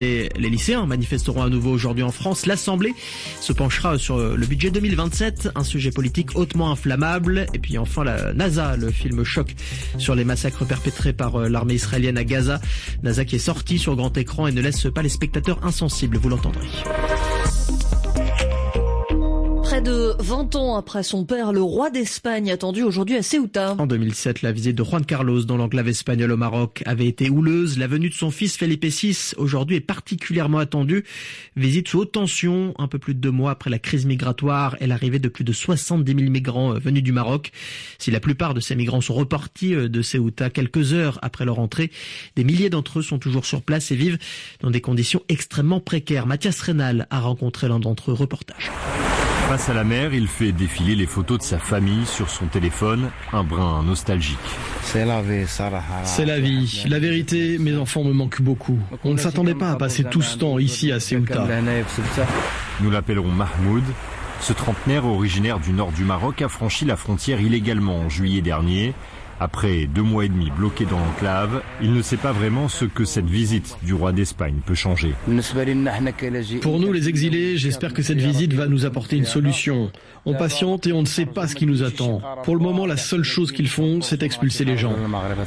Et les lycéens manifesteront à nouveau aujourd'hui en France. L'Assemblée se penchera sur le budget 2027, un sujet politique hautement inflammable. Et puis enfin la NASA, le film choc sur les massacres perpétrés par l'armée israélienne à Gaza. NASA qui est sorti sur grand écran et ne laisse pas les spectateurs insensibles, vous l'entendrez. Près de 20 ans après son père, le roi d'Espagne attendu aujourd'hui à Ceuta. En 2007, la visite de Juan Carlos dans l'enclave espagnole au Maroc avait été houleuse. La venue de son fils Felipe VI aujourd'hui est particulièrement attendue. Visite sous haute tension, un peu plus de 2 mois après la crise migratoire et l'arrivée de plus de 70 000 migrants venus du Maroc. Si la plupart de ces migrants sont repartis de Ceuta quelques heures après leur entrée, des milliers d'entre eux sont toujours sur place et vivent dans des conditions extrêmement précaires. Mathias Reynal a rencontré l'un d'entre eux. Reportage. Face à la mer, il fait défiler les photos de sa famille sur son téléphone, un brin nostalgique. C'est la vie, la vérité, mes enfants me manquent beaucoup. On ne s'attendait pas à passer tout ce temps ici à Ceuta. Nous l'appellerons Mahmoud. Ce trentenaire originaire du nord du Maroc a franchi la frontière illégalement en juillet dernier. Après 2 mois et demi bloqué dans l'enclave, il ne sait pas vraiment ce que cette visite du roi d'Espagne peut changer. Pour nous les exilés, j'espère que cette visite va nous apporter une solution. On patiente et on ne sait pas ce qui nous attend. Pour le moment, la seule chose qu'ils font, c'est expulser les gens.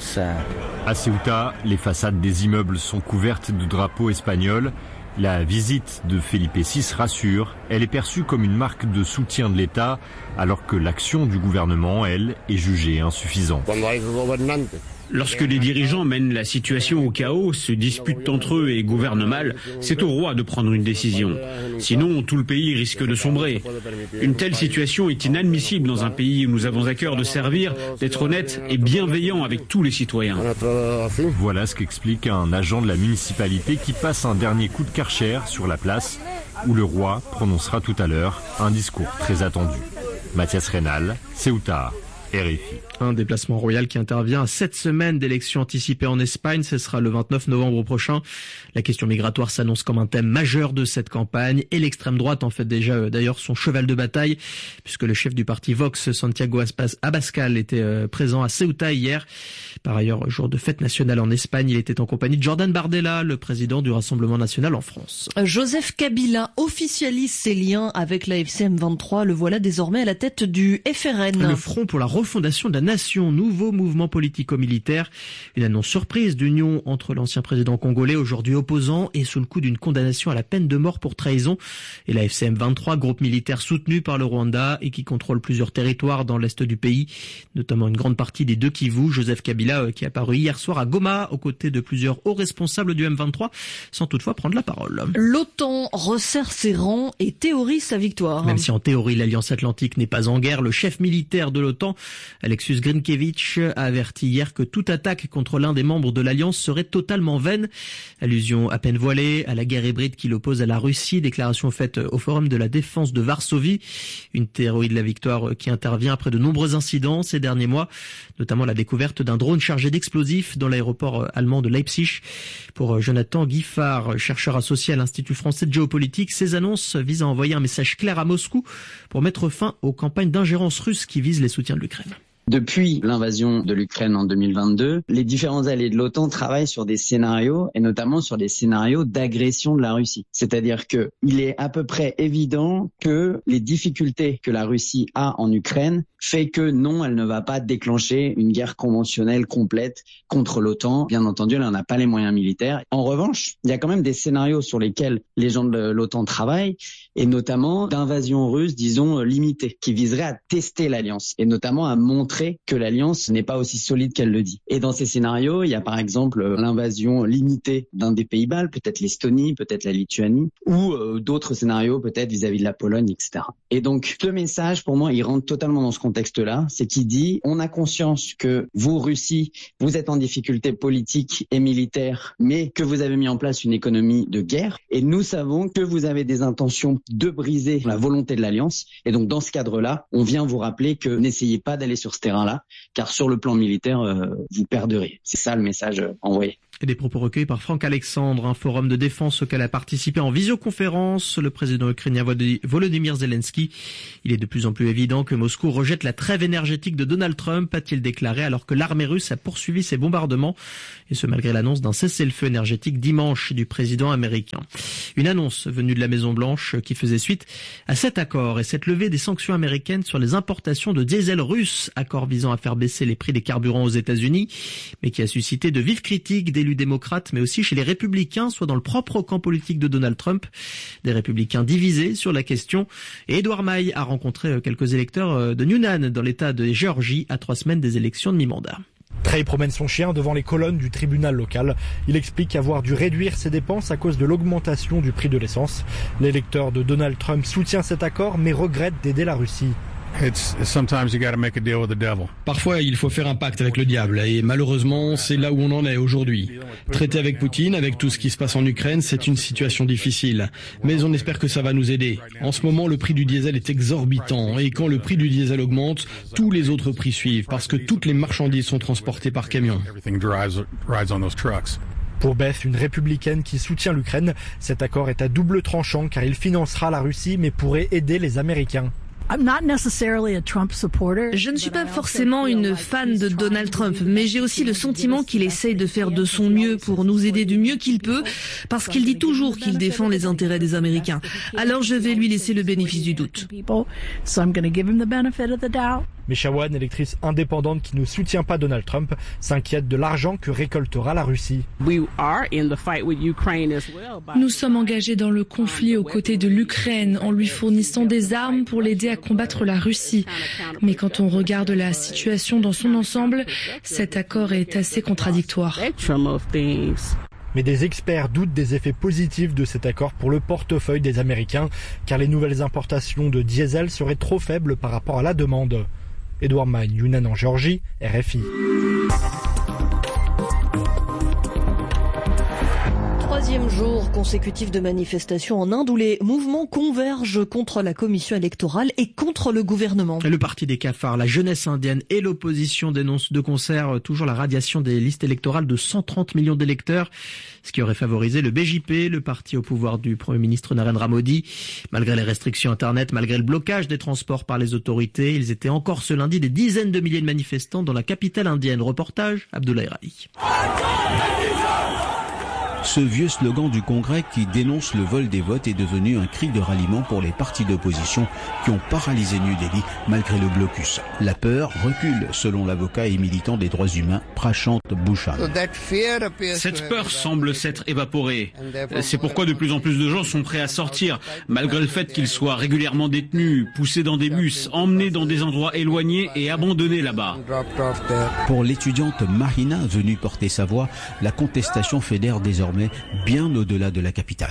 À Ceuta, les façades des immeubles sont couvertes de drapeaux espagnols. La visite de Felipe VI rassure, elle est perçue comme une marque de soutien de l'État, alors que l'action du gouvernement, elle, est jugée insuffisante. Lorsque les dirigeants mènent la situation au chaos, se disputent entre eux et gouvernent mal, c'est au roi de prendre une décision. Sinon, tout le pays risque de sombrer. Une telle situation est inadmissible dans un pays où nous avons à cœur de servir, d'être honnête et bienveillant avec tous les citoyens. Voilà ce qu'explique un agent de la municipalité qui passe un dernier coup de Karcher sur la place, où le roi prononcera tout à l'heure un discours très attendu. Mathias Reynal, Ceuta, RFI. Un déplacement royal qui intervient à 7 semaines d'élections anticipées en Espagne. Ce sera le 29 novembre prochain. La question migratoire s'annonce comme un thème majeur de cette campagne et l'extrême droite en fait déjà d'ailleurs son cheval de bataille puisque le chef du parti Vox, Santiago Abascal, était présent à Ceuta hier. Par ailleurs, jour de fête nationale en Espagne, il était en compagnie de Jordan Bardella, le président du Rassemblement national en France. Joseph Kabila officialise ses liens avec la FCM23. Le voilà désormais à la tête du FRN. Le Front pour la refondation de la nation, nouveau mouvement politico-militaire. Une annonce surprise d'union entre l'ancien président congolais, aujourd'hui opposant, et sous le coup d'une condamnation à la peine de mort pour trahison. Et la FCM23, groupe militaire soutenu par le Rwanda et qui contrôle plusieurs territoires dans l'est du pays, notamment une grande partie des 2 Kivu. Joseph Kabila qui est apparu hier soir à Goma aux côtés de plusieurs hauts responsables du M23 sans toutefois prendre la parole. L'OTAN resserre ses rangs et théorise sa victoire. Même si en théorie l'Alliance Atlantique n'est pas en guerre, le chef militaire de l'OTAN, Alexius Grynkevich, a averti hier que toute attaque contre l'un des membres de l'Alliance serait totalement vaine. Allusion à peine voilée à la guerre hybride qui l'oppose à la Russie, déclaration faite au Forum de la Défense de Varsovie. Une théorie de la victoire qui intervient après de nombreux incidents ces derniers mois, notamment la découverte d'un drone chargé d'explosifs dans l'aéroport allemand de Leipzig. Pour Jonathan Guiffard, chercheur associé à l'Institut français de géopolitique, ces annonces visent à envoyer un message clair à Moscou pour mettre fin aux campagnes d'ingérence russe qui visent les soutiens de l'Ukraine. Depuis l'invasion de l'Ukraine en 2022, les différents alliés de l'OTAN travaillent sur des scénarios et notamment sur des scénarios d'agression de la Russie. C'est-à-dire que il est à peu près évident que les difficultés que la Russie a en Ukraine fait que non, elle ne va pas déclencher une guerre conventionnelle complète contre l'OTAN. Bien entendu, elle n'en a pas les moyens militaires. En revanche, il y a quand même des scénarios sur lesquels les gens de l'OTAN travaillent et notamment d'invasion russe, disons, limitée, qui viserait à tester l'alliance et notamment à montrer que l'alliance n'est pas aussi solide qu'elle le dit. Et dans ces scénarios, il y a par exemple l'invasion limitée d'un des pays baltes, peut-être l'Estonie, peut-être la Lituanie, ou d'autres scénarios peut-être vis-à-vis de la Pologne, etc. Et donc, ce message, pour moi, il rentre totalement dans ce contexte-là. C'est qu'il dit, on a conscience que vous, Russie, vous êtes en difficulté politique et militaire, mais que vous avez mis en place une économie de guerre. Et nous savons que vous avez des intentions de briser la volonté de l'alliance. Et donc, dans ce cadre-là, on vient vous rappeler que n'essayez pas d'aller sur ce terrain-là, car sur le plan militaire, vous perdrez. C'est ça le message envoyé. Et des propos recueillis par Franck Alexandre, un forum de défense auquel a participé en visioconférence le président ukrainien Volodymyr Zelensky. Il est de plus en plus évident que Moscou rejette la trêve énergétique de Donald Trump, a-t-il déclaré, alors que l'armée russe a poursuivi ses bombardements, et ce malgré l'annonce d'un cessez-le-feu énergétique dimanche du président américain. Une annonce venue de la Maison-Blanche qui faisait suite à cet accord et cette levée des sanctions américaines sur les importations de diesel russe, accord visant à faire baisser les prix des carburants aux États-Unis, mais qui a suscité de vives critiques d'élus démocrates, mais aussi chez les républicains, soit dans le propre camp politique de Donald Trump. Des républicains divisés sur la question. Et Edouard Maille a rencontré quelques électeurs de Newnan, dans l'état de Géorgie, à 3 semaines des élections de mi-mandat. Trey promène son chien devant les colonnes du tribunal local. Il explique avoir dû réduire ses dépenses à cause de l'augmentation du prix de l'essence. L'électeur de Donald Trump soutient cet accord, mais regrette d'aider la Russie. Parfois, il faut faire un pacte avec le diable et malheureusement, c'est là où on en est aujourd'hui. Traiter avec Poutine, avec tout ce qui se passe en Ukraine, c'est une situation difficile. Mais on espère que ça va nous aider. En ce moment, le prix du diesel est exorbitant et quand le prix du diesel augmente, tous les autres prix suivent parce que toutes les marchandises sont transportées par camion. Pour Beth, une républicaine qui soutient l'Ukraine, cet accord est à double tranchant car il financera la Russie mais pourrait aider les Américains. Je ne suis pas forcément une fan de Donald Trump, mais j'ai aussi le sentiment qu'il essaye de faire de son mieux pour nous aider du mieux qu'il peut, parce qu'il dit toujours qu'il défend les intérêts des Américains. Alors je vais lui laisser le bénéfice du doute. Meshawan, électrice indépendante qui ne soutient pas Donald Trump, s'inquiète de l'argent que récoltera la Russie. Nous sommes engagés dans le conflit aux côtés de l'Ukraine en lui fournissant des armes pour l'aider à combattre la Russie. Mais quand on regarde la situation dans son ensemble, cet accord est assez contradictoire. Mais des experts doutent des effets positifs de cet accord pour le portefeuille des Américains, car les nouvelles importations de diesel seraient trop faibles par rapport à la demande. Edouard Maille, Yunnan en Géorgie, RFI. Troisième jour consécutif de manifestations en Inde où les mouvements convergent contre la commission électorale et contre le gouvernement. Le parti des cafards, la jeunesse indienne et l'opposition dénoncent de concert toujours la radiation des listes électorales de 130 millions d'électeurs, ce qui aurait favorisé le BJP, le parti au pouvoir du Premier ministre Narendra Modi. Malgré les restrictions Internet, malgré le blocage des transports par les autorités, ils étaient encore ce lundi des dizaines de milliers de manifestants dans la capitale indienne. Reportage, Abdoulaye Rali. Ce vieux slogan du Congrès qui dénonce le vol des votes est devenu un cri de ralliement pour les partis d'opposition qui ont paralysé New Delhi malgré le blocus. La peur recule, selon l'avocat et militant des droits humains Prashant Bhushan. Cette peur semble s'être évaporée. C'est pourquoi de plus en plus de gens sont prêts à sortir, malgré le fait qu'ils soient régulièrement détenus, poussés dans des bus, emmenés dans des endroits éloignés et abandonnés là-bas. Pour l'étudiante Mahina, venue porter sa voix, la contestation fédère désormais bien au-delà de la capitale.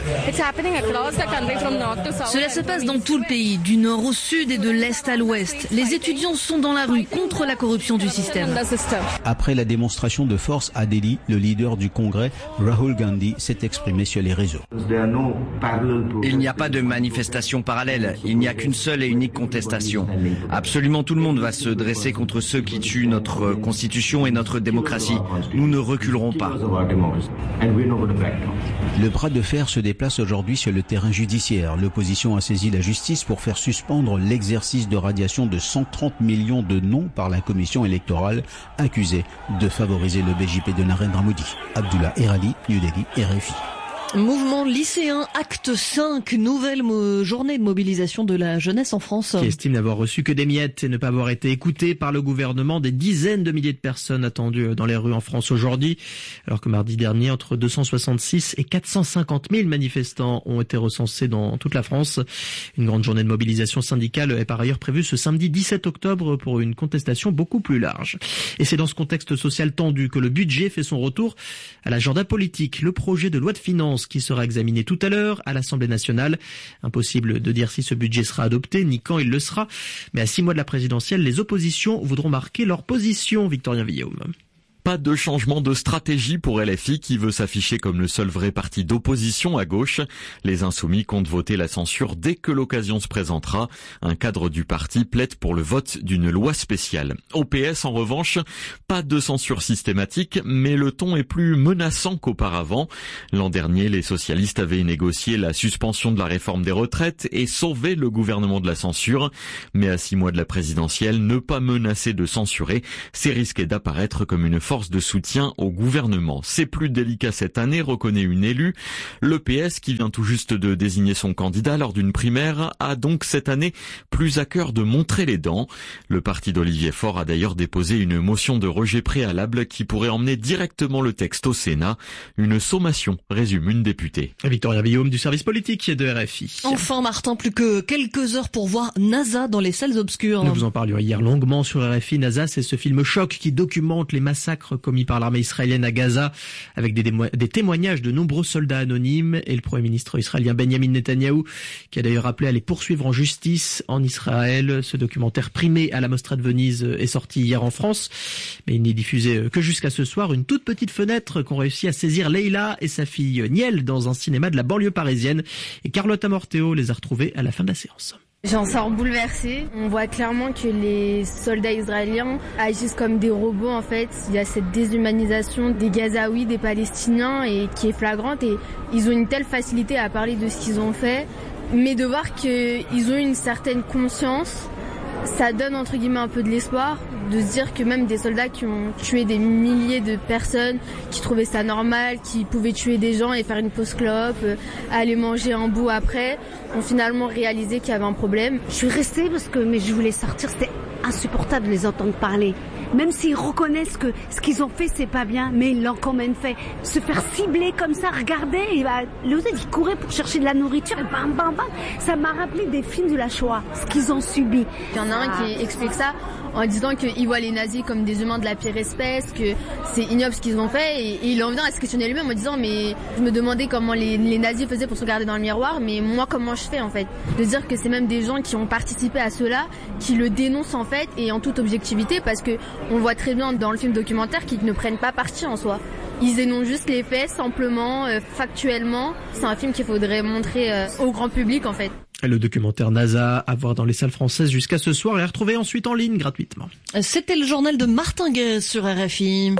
Cela se passe dans tout le pays, du nord au sud et de l'est à l'ouest. Les étudiants sont dans la rue contre la corruption du système. Après la démonstration de force à Delhi, le leader du Congrès, Rahul Gandhi, s'est exprimé sur les réseaux. Il n'y a pas de manifestation parallèle, il n'y a qu'une seule et unique contestation. Absolument tout le monde va se dresser contre ceux qui tuent notre constitution et notre démocratie. Nous ne reculerons pas. Le bras de fer se déplace aujourd'hui sur le terrain judiciaire. L'opposition a saisi la justice pour faire suspendre l'exercice de radiation de 130 millions de noms par la commission électorale, accusée de favoriser le BJP de Narendra Modi. Abdullah Erali, New Delhi, RFI. Mouvement lycéen, acte 5, nouvelle journée de mobilisation de la jeunesse en France. Qui estime n'avoir reçu que des miettes et ne pas avoir été écouté par le gouvernement. Des dizaines de milliers de personnes attendues dans les rues en France aujourd'hui, alors que mardi dernier, entre 266 et 450 000 manifestants ont été recensés dans toute la France. Une grande journée de mobilisation syndicale est par ailleurs prévue ce samedi 17 octobre pour une contestation beaucoup plus large. Et c'est dans ce contexte social tendu que le budget fait son retour à l'agenda politique. Le projet de loi de finances qui sera examiné tout à l'heure à l'Assemblée nationale. Impossible de dire si ce budget sera adopté, ni quand il le sera. Mais à 6 mois de la présidentielle, les oppositions voudront marquer leur position. Victorien Villaume. Pas de changement de stratégie pour LFI qui veut s'afficher comme le seul vrai parti d'opposition à gauche. Les Insoumis comptent voter la censure dès que l'occasion se présentera. Un cadre du parti plaide pour le vote d'une loi spéciale. Au PS, en revanche, pas de censure systématique, mais le ton est plus menaçant qu'auparavant. L'an dernier, les socialistes avaient négocié la suspension de la réforme des retraites et sauvé le gouvernement de la censure. Mais à 6 mois de la présidentielle, ne pas menacer de censurer, c'est risquer d'apparaître comme une force de soutien au gouvernement. C'est plus délicat cette année, reconnaît une élue. Le PS, qui vient tout juste de désigner son candidat lors d'une primaire, a donc cette année plus à cœur de montrer les dents. Le parti d'Olivier Faure a d'ailleurs déposé une motion de rejet préalable qui pourrait emmener directement le texte au Sénat. Une sommation, résume une députée. Victoria Guillaume du service politique de RFI. Enfin Martin, plus que quelques heures pour voir NASA dans les salles obscures. Nous vous en parlions hier longuement sur RFI. NASA, c'est ce film choc qui documente les massacres commis par l'armée israélienne à Gaza, avec des témoignages de nombreux soldats anonymes, et le Premier ministre israélien Benjamin Netanyahou, qui a d'ailleurs appelé à les poursuivre en justice en Israël. Ce documentaire primé à la Mostra de Venise est sorti hier en France, mais il n'est diffusé que jusqu'à ce soir. Une toute petite fenêtre qu'ont réussi à saisir Leila et sa fille Niel dans un cinéma de la banlieue parisienne, et Carlotta Morteo les a retrouvés à la fin de la séance. J'en sors bouleversée. On voit clairement que les soldats israéliens agissent comme des robots en fait. Il y a cette déshumanisation des Gazaouis, des Palestiniens et qui est flagrante, et ils ont une telle facilité à parler de ce qu'ils ont fait. Mais de voir qu'ils ont une certaine conscience, ça donne entre guillemets un peu de l'espoir, de se dire que même des soldats qui ont tué des milliers de personnes, qui trouvaient ça normal, qui pouvaient tuer des gens et faire une pause clope, aller manger un bout après, ont finalement réalisé qu'il y avait un problème. Je suis restée mais je voulais sortir, c'était insupportable de les entendre parler. Même s'ils reconnaissent que ce qu'ils ont fait c'est pas bien, mais ils l'ont quand même fait. Se faire cibler comme ça, regarder, et l'autre il courait pour chercher de la nourriture et bam bam bam. Ça m'a rappelé des films de la Shoah, ce qu'ils ont subi. Il y en a un qui explique ça en disant qu'ils voient les nazis comme des humains de la pire espèce, que c'est ignoble ce qu'ils ont fait, et il en vient à se questionner lui-même en disant mais je me demandais comment les nazis faisaient pour se regarder dans le miroir, mais moi comment je fais en fait. De dire que c'est même des gens qui ont participé à cela, qui le dénoncent en fait, et en toute objectivité, parce que on voit très bien dans le film documentaire qu'ils ne prennent pas parti en soi. Ils énoncent juste les faits simplement, factuellement. C'est un film qu'il faudrait montrer au grand public en fait. Le documentaire NASA à voir dans les salles françaises jusqu'à ce soir et à retrouver ensuite en ligne gratuitement. C'était le journal de Martin Guez sur RFI.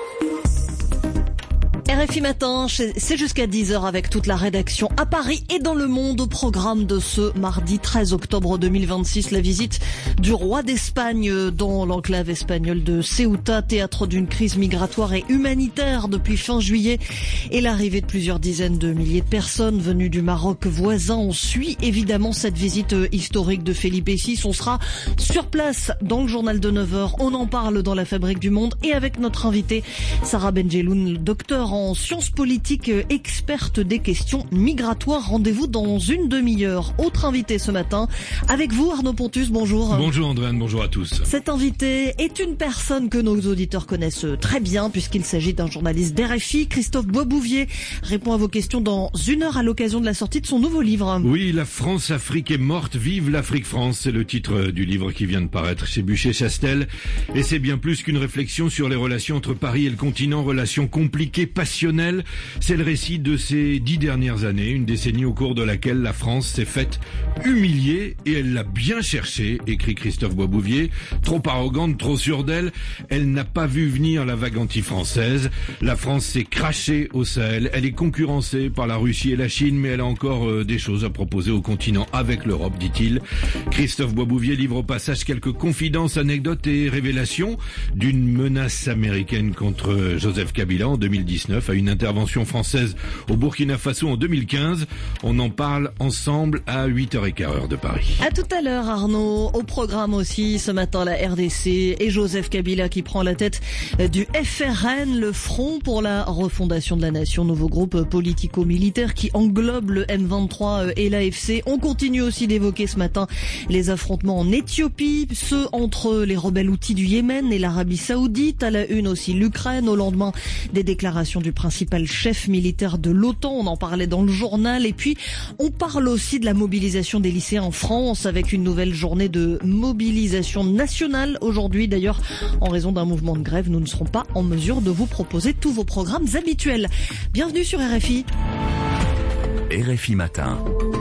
RFI Matin, c'est jusqu'à 10h avec toute la rédaction à Paris et dans le monde. Au programme de ce mardi 13 octobre 2026, la visite du roi d'Espagne dans l'enclave espagnole de Ceuta, théâtre d'une crise migratoire et humanitaire depuis fin juillet, et l'arrivée de plusieurs dizaines de milliers de personnes venues du Maroc voisin. On suit évidemment cette visite historique de Felipe VI. On sera sur place dans le journal de 9h. On en parle dans la Fabrique du Monde et avec notre invitée Sarah Benjeloun, docteur en sciences politiques, experte des questions migratoires. Rendez-vous dans une demi-heure. Autre invité ce matin, avec vous Arnaud Pontus, bonjour. Bonjour Andréane, bonjour à tous. Cet invité est une personne que nos auditeurs connaissent très bien puisqu'il s'agit d'un journaliste d'RFI. Christophe Boisbouvier répond à vos questions dans une heure à l'occasion de la sortie de son nouveau livre. Oui, La France-Afrique est morte, vive l'Afrique-France, c'est le titre du livre qui vient de paraître chez Buchet-Chastel. Et c'est bien plus qu'une réflexion sur les relations entre Paris et le continent, relations compliquées, passionnelles. C'est le récit de ces 10 dernières années, une décennie au cours de laquelle la France s'est faite humilier et elle l'a bien cherché, écrit Christophe Boisbouvier. Trop arrogante, trop sûre d'elle, elle n'a pas vu venir la vague anti-française. La France s'est crachée au Sahel, elle est concurrencée par la Russie et la Chine, mais elle a encore des choses à proposer au continent avec l'Europe, dit-il. Christophe Boisbouvier livre au passage quelques confidences, anecdotes et révélations d'une menace américaine contre Joseph Kabila en 2019 à une intervention française au Burkina Faso en 2015. On en parle ensemble à 8h15 heure de Paris. À tout à l'heure Arnaud. Au programme aussi ce matin la RDC et Joseph Kabila qui prend la tête du FRN, le Front pour la refondation de la nation, nouveau groupe politico-militaire qui englobe le M23 et l'AFC. On continue aussi d'évoquer ce matin les affrontements en Éthiopie, ceux entre les rebelles houthis du Yémen et l'Arabie Saoudite. À la une aussi l'Ukraine au lendemain des déclarations du du principal chef militaire de l'OTAN. On en parlait dans le journal. Et puis, on parle aussi de la mobilisation des lycéens en France avec une nouvelle journée de mobilisation nationale aujourd'hui. D'ailleurs, en raison d'un mouvement de grève, nous ne serons pas en mesure de vous proposer tous vos programmes habituels. Bienvenue sur RFI. RFI Matin.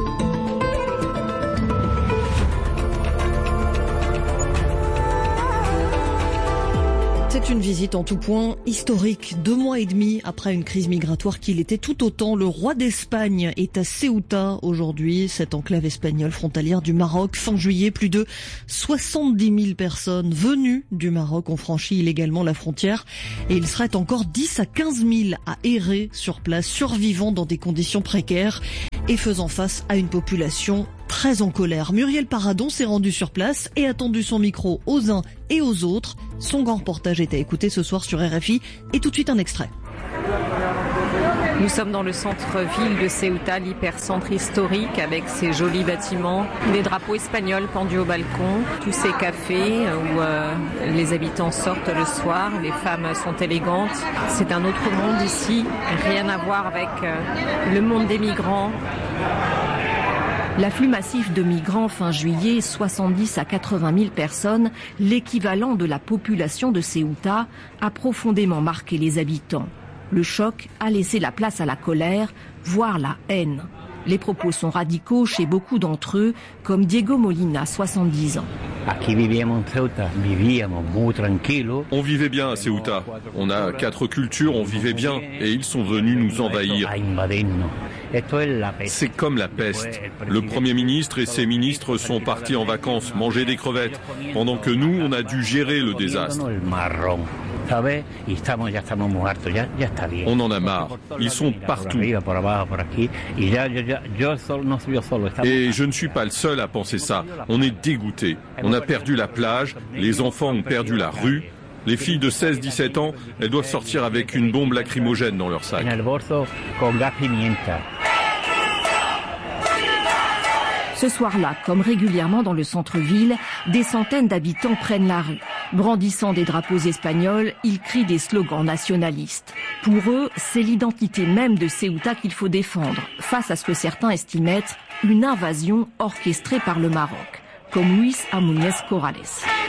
C'est une visite en tout point historique. 2 mois et demi après une crise migratoire qui l'était tout autant, le roi d'Espagne est à Ceuta aujourd'hui, cette enclave espagnole frontalière du Maroc. Fin juillet, plus de 70 000 personnes venues du Maroc ont franchi illégalement la frontière et il serait encore 10 à 15 000 à errer sur place, survivant dans des conditions précaires et faisant face à une population très en colère. Muriel Paradon s'est rendue sur place et a tendu son micro aux uns et aux autres. Son grand reportage est à écouter ce soir sur RFI et tout de suite un extrait. Nous sommes dans le centre-ville de Ceuta, l'hypercentre historique avec ses jolis bâtiments, des drapeaux espagnols pendus au balcon, tous ces cafés où les habitants sortent le soir, les femmes sont élégantes. C'est un autre monde ici, rien à voir avec le monde des migrants. L'afflux massif de migrants fin juillet, 70 à 80 000 personnes, l'équivalent de la population de Ceuta, a profondément marqué les habitants. Le choc a laissé la place à la colère, voire la haine. Les propos sont radicaux chez beaucoup d'entre eux, comme Diego Molina, 70 ans. On vivait bien à Ceuta. On a 4 cultures, on vivait bien et ils sont venus nous envahir. C'est comme la peste. Le Premier ministre et ses ministres sont partis en vacances manger des crevettes, pendant que nous, on a dû gérer le désastre. On en a marre. Ils sont partout. Et je ne suis pas le seul à penser ça. On est dégoûtés. On a perdu la plage, les enfants ont perdu la rue. Les filles de 16-17 ans, elles doivent sortir avec une bombe lacrymogène dans leur sac. Ce soir-là, comme régulièrement dans le centre-ville, des centaines d'habitants prennent la rue. Brandissant des drapeaux espagnols, ils crient des slogans nationalistes. Pour eux, c'est l'identité même de Ceuta qu'il faut défendre, face à ce que certains estiment être une invasion orchestrée par le Maroc, comme Luis Amunez Corrales.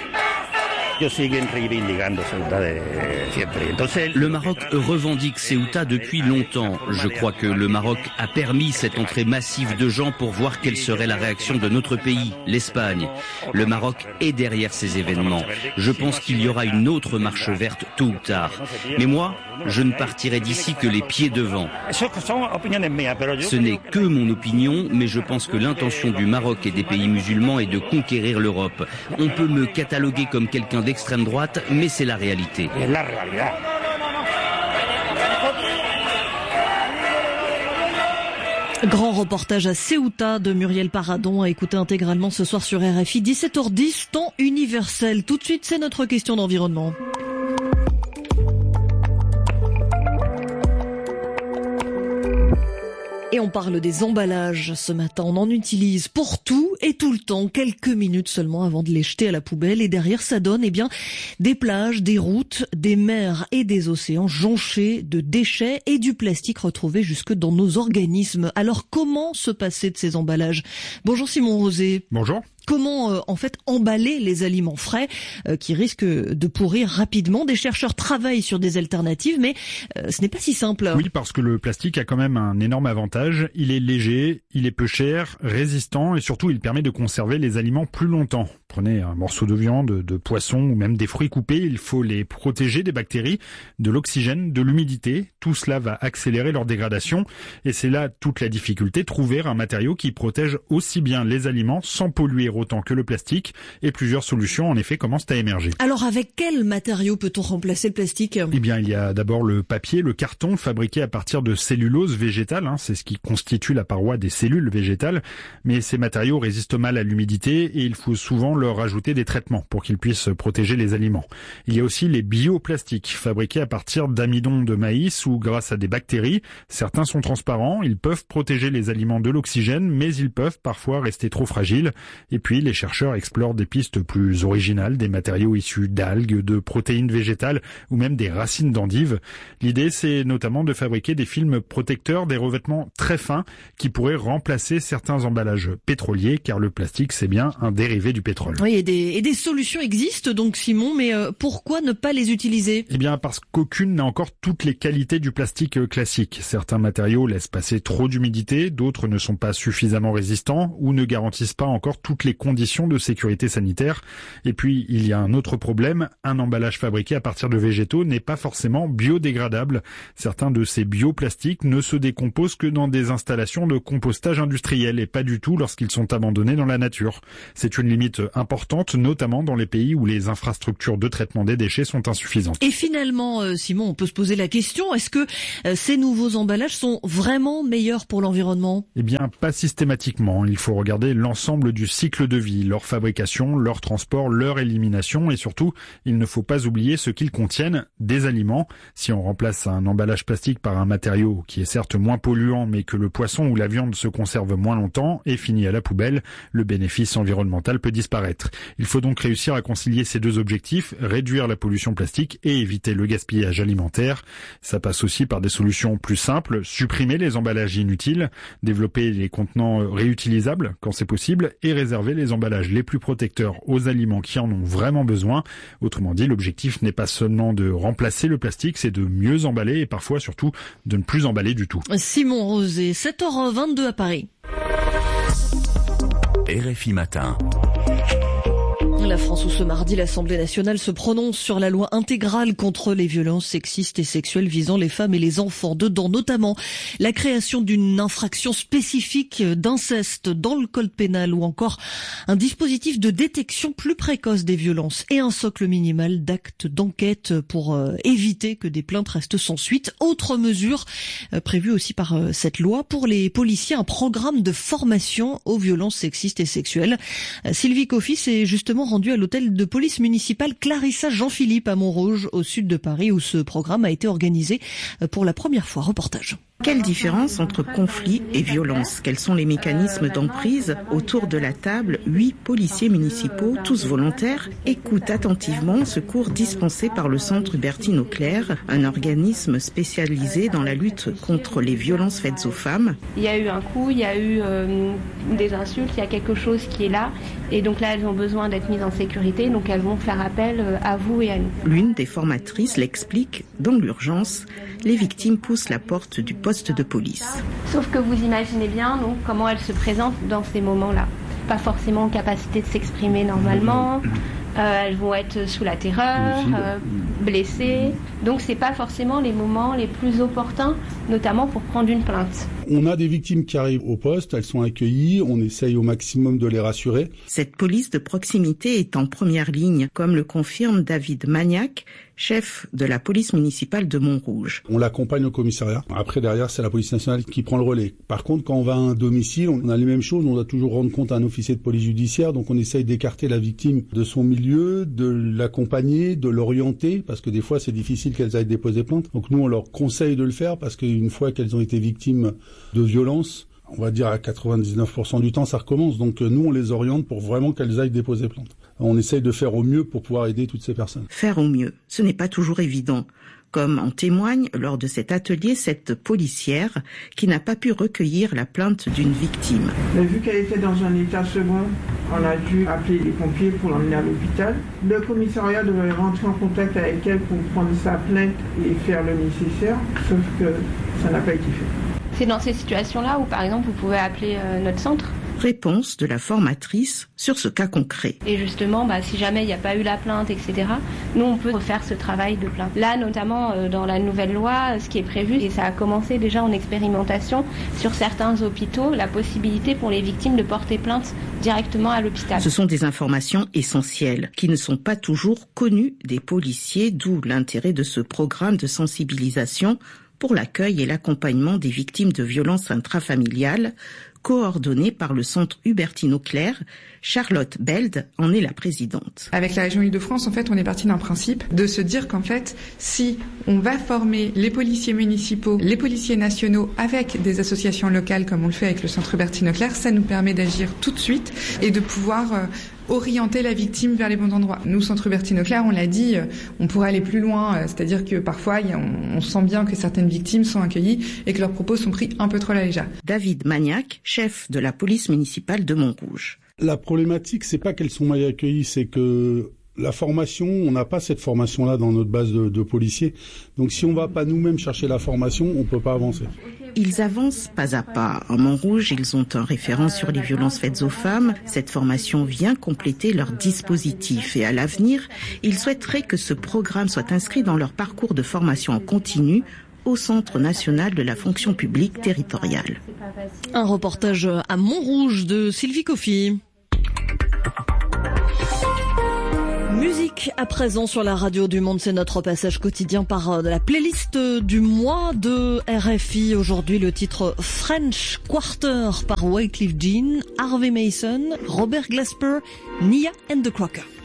Le Maroc revendique Ceuta depuis longtemps. Je crois que le Maroc a permis cette entrée massive de gens pour voir quelle serait la réaction de notre pays, l'Espagne. Le Maroc est derrière ces événements. Je pense qu'il y aura une autre marche verte tôt ou tard. Mais moi, je ne partirai d'ici que les pieds devant. Ce n'est que mon opinion, mais je pense que l'intention du Maroc et des pays musulmans est de conquérir l'Europe. On peut me cataloguer comme quelqu'un d'extrême droite, mais c'est la réalité. Grand reportage à Ceuta de Muriel Paradon à écouter intégralement ce soir sur RFI, 17h10, temps universel. Tout de suite, c'est notre question d'environnement. Et on parle des emballages ce matin. On en utilise pour tout et tout le temps, quelques minutes seulement avant de les jeter à la poubelle. Et derrière, ça donne des plages, des routes, des mers et des océans jonchés de déchets et du plastique retrouvé jusque dans nos organismes. Alors, comment se passer de ces emballages? Bonjour Simon Rosé. Bonjour. Comment emballer les aliments frais qui risquent de pourrir rapidement? Des chercheurs travaillent sur des alternatives, mais ce n'est pas si simple. Oui, parce que le plastique a quand même un énorme avantage. Il est léger, il est peu cher, résistant et surtout il permet de conserver les aliments plus longtemps. Prenez un morceau de viande, de poisson ou même des fruits coupés, il faut les protéger des bactéries, de l'oxygène, de l'humidité. Tout cela va accélérer leur dégradation et c'est là toute la difficulté, trouver un matériau qui protège aussi bien les aliments sans polluer autant que le plastique, et plusieurs solutions en effet commencent à émerger. Alors avec quel matériau peut-on remplacer le plastique? Eh bien il y a d'abord le papier, le carton fabriqué à partir de cellulose végétale, c'est ce qui constitue la paroi des cellules végétales, mais ces matériaux résistent mal à l'humidité et il faut souvent leur ajouter des traitements pour qu'ils puissent protéger les aliments. Il y a aussi les bioplastiques, fabriqués à partir d'amidon de maïs ou grâce à des bactéries. Certains sont transparents, ils peuvent protéger les aliments de l'oxygène, mais ils peuvent parfois rester trop fragiles. Et puis, les chercheurs explorent des pistes plus originales, des matériaux issus d'algues, de protéines végétales ou même des racines d'endives. L'idée, c'est notamment de fabriquer des films protecteurs, des revêtements très fins qui pourraient remplacer certains emballages pétroliers, car le plastique, c'est bien un dérivé du pétrole. Oui, et des solutions existent donc, Simon, mais pourquoi ne pas les utiliser ? Eh bien, parce qu'aucune n'a encore toutes les qualités du plastique classique. Certains matériaux laissent passer trop d'humidité, d'autres ne sont pas suffisamment résistants ou ne garantissent pas encore toutes les conditions de sécurité sanitaire. Et puis, il y a un autre problème, un emballage fabriqué à partir de végétaux n'est pas forcément biodégradable. Certains de ces bioplastiques ne se décomposent que dans des installations de compostage industriel et pas du tout lorsqu'ils sont abandonnés dans la nature. C'est une limite importante, notamment dans les pays où les infrastructures de traitement des déchets sont insuffisantes. Et finalement, Simon, on peut se poser la question, est-ce que ces nouveaux emballages sont vraiment meilleurs pour l'environnement ? Eh bien, pas systématiquement. Il faut regarder l'ensemble du cycle de vie, leur fabrication, leur transport, leur élimination et surtout, il ne faut pas oublier ce qu'ils contiennent, des aliments. Si on remplace un emballage plastique par un matériau qui est certes moins polluant mais que le poisson ou la viande se conserve moins longtemps et finit à la poubelle, le bénéfice environnemental peut disparaître. Il faut donc réussir à concilier ces deux objectifs, réduire la pollution plastique et éviter le gaspillage alimentaire. Ça passe aussi par des solutions plus simples, supprimer les emballages inutiles, développer les contenants réutilisables quand c'est possible et réserver les emballages les plus protecteurs aux aliments qui en ont vraiment besoin. Autrement dit, l'objectif n'est pas seulement de remplacer le plastique, c'est de mieux emballer et parfois surtout de ne plus emballer du tout. Simon Rosé, 7h22 à Paris. RFI Matin. La France où ce mardi, l'Assemblée nationale se prononce sur la loi intégrale contre les violences sexistes et sexuelles visant les femmes et les enfants. Dedans, notamment, la création d'une infraction spécifique d'inceste dans le code pénal ou encore un dispositif de détection plus précoce des violences et un socle minimal d'actes d'enquête pour éviter que des plaintes restent sans suite. Autre mesure prévue aussi par cette loi pour les policiers, un programme de formation aux violences sexistes et sexuelles. Sylvie Coffy s'est justement rendue à l'hôtel de police municipale Clarissa Jean-Philippe à Montrouge, au sud de Paris, où ce programme a été organisé pour la première fois. Reportage. Quelle différence entre conflit et violence ? Quels sont les mécanismes d'emprise ? Autour de la table, 8 policiers municipaux, tous volontaires, écoutent attentivement ce cours dispensé par le centre Bertine Auclair, un organisme spécialisé dans la lutte contre les violences faites aux femmes. Il y a eu un coup, il y a eu des insultes, il y a quelque chose qui est là. Et donc là, elles ont besoin d'être mises en sécurité, donc elles vont faire appel à vous et à nous. L'une des formatrices l'explique, dans l'urgence, les victimes poussent la porte du poste de police. Sauf que vous imaginez bien donc comment elles se présentent dans ces moments-là. Pas forcément en capacité de s'exprimer normalement, elles vont être sous la terreur, blessées. Donc c'est pas forcément les moments les plus opportuns, notamment pour prendre une plainte. On a des victimes qui arrivent au poste, elles sont accueillies, on essaye au maximum de les rassurer. Cette police de proximité est en première ligne, comme le confirme David Magnac, chef de la police municipale de Montrouge. On l'accompagne au commissariat. Après, derrière, c'est la police nationale qui prend le relais. Par contre, quand on va à un domicile, on a les mêmes choses. On doit toujours rendre compte à un officier de police judiciaire. Donc, on essaye d'écarter la victime de son milieu, de l'accompagner, de l'orienter, parce que des fois, c'est difficile qu'elles aillent déposer plainte. Donc, nous, on leur conseille de le faire, parce qu'une fois qu'elles ont été victimes de violences, on va dire à 99% du temps, ça recommence. Donc, nous, on les oriente pour vraiment qu'elles aillent déposer plainte. On essaye de faire au mieux pour pouvoir aider toutes ces personnes. Faire au mieux, ce n'est pas toujours évident. Comme en témoigne lors de cet atelier cette policière qui n'a pas pu recueillir la plainte d'une victime. Mais vu qu'elle était dans un état second, on a dû appeler les pompiers pour l'emmener à l'hôpital. Le commissariat devait rentrer en contact avec elle pour prendre sa plainte et faire le nécessaire, sauf que ça n'a pas été fait. C'est dans ces situations-là où, par exemple, vous pouvez appeler notre centre. Réponse de la formatrice sur ce cas concret. Et justement, si jamais il n'y a pas eu la plainte, etc., nous, on peut refaire ce travail de plainte. Là, notamment, dans la nouvelle loi, ce qui est prévu, et ça a commencé déjà en expérimentation sur certains hôpitaux, la possibilité pour les victimes de porter plainte directement à l'hôpital. Ce sont des informations essentielles qui ne sont pas toujours connues des policiers, d'où l'intérêt de ce programme de sensibilisation pour l'accueil et l'accompagnement des victimes de violences intrafamiliales, coordonnée par le centre Hubertine-Auclair. Charlotte Beld en est la présidente. Avec la région Île-de-France, en fait, on est parti d'un principe de se dire qu'en fait, si on va former les policiers municipaux, les policiers nationaux avec des associations locales comme on le fait avec le centre Hubertine-Auclair, ça nous permet d'agir tout de suite et de pouvoir orienter la victime vers les bons endroits. Nous, Centre Hubertine-Auclair, on l'a dit, on pourrait aller plus loin, c'est-à-dire que parfois, on sent bien que certaines victimes sont accueillies et que leurs propos sont pris un peu trop à la légère. David Magnac, chef de la police municipale de Montrouge. La problématique, c'est pas qu'elles sont mal accueillies, c'est que la formation, on n'a pas cette formation-là dans notre base de policiers. Donc si on va pas nous-mêmes chercher la formation, on peut pas avancer. Ils avancent pas à pas. En Montrouge, ils ont un référent sur les violences faites aux femmes. Cette formation vient compléter leur dispositif. Et à l'avenir, ils souhaiteraient que ce programme soit inscrit dans leur parcours de formation en continu au Centre national de la fonction publique territoriale. Un reportage à Montrouge de Sylvie Coffy. Musique à présent sur la radio du Monde, c'est notre passage quotidien par la playlist du mois de RFI. Aujourd'hui, le titre French Quarter par Wyclef Jean, Harvey Mason, Robert Glasper, Nia and the Cracker.